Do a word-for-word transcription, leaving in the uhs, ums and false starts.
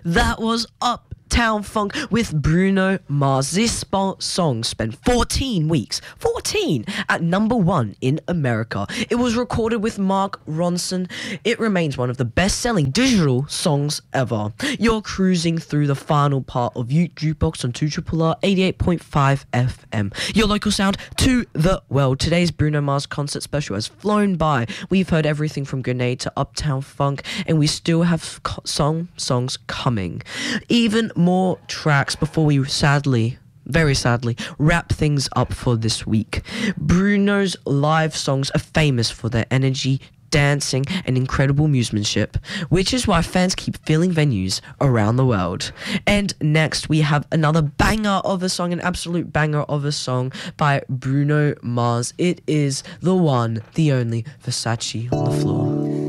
That was Uptown Funk with Bruno Mars. This sp- song spent fourteen weeks, fourteen, at number one in America. It was recorded with Mark Ronson. It remains one of the best-selling digital songs ever. You're cruising through the final part of Ute Jukebox on two R R R eighty-eight point five F M. Your local sound to the world. Today's Bruno Mars concert special has flown by. We've heard everything from Grenade to Uptown Funk, and we still have co- song songs coming. Even more tracks before we sadly, very sadly, wrap things up for this week. Bruno's live songs are famous for their energy, dancing, and incredible musicianship, which is why fans keep filling venues around the world. And next, we have another banger of a song, an absolute banger of a song by Bruno Mars. It is the one, the only Versace on the Floor.